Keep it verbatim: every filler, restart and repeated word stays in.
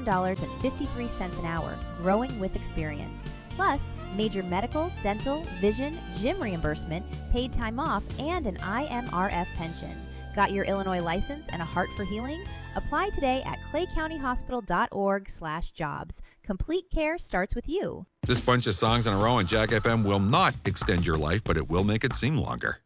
thirty-one dollars and fifty-three cents an hour, growing with experience. Plus, major medical, dental, vision, gym reimbursement, paid time off, and an I M R F pension. Got your Illinois license and a heart for healing? Apply today at clay county hospital dot org slash jobs. Complete care starts with you. This bunch of songs in a row on Jack F M will not extend your life, but it will make it seem longer.